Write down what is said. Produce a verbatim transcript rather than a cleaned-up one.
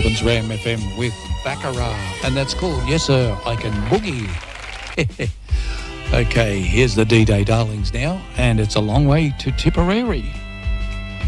Melbourne's Ram F M with Baccarat, and that's called Yes Sir, I Can Boogie. Okay, here's the D-Day Darlings now, and it's a long way to Tipperary.